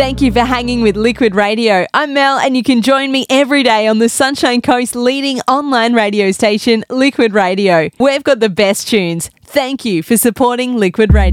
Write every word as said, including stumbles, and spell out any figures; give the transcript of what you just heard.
Thank you for hanging with Liquid Radio. I'm Mel, and you can join me every day on the Sunshine Coast leading online radio station, Liquid Radio. We've got the best tunes. Thank you for supporting Liquid Radio.